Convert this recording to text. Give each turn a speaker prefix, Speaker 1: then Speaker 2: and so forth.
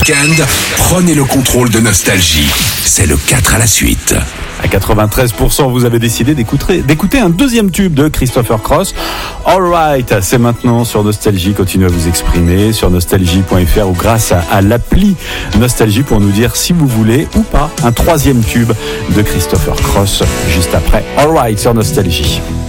Speaker 1: week-end, prenez le contrôle de Nostalgie. C'est le 4 à la suite.
Speaker 2: À 93%, vous avez décidé d'écouter un deuxième tube de Christopher Cross. Alright, c'est maintenant sur Nostalgie. Continuez à vous exprimer sur nostalgie.fr ou grâce à l'appli Nostalgie pour nous dire si vous voulez ou pas un troisième tube de Christopher Cross juste après Alright sur Nostalgie.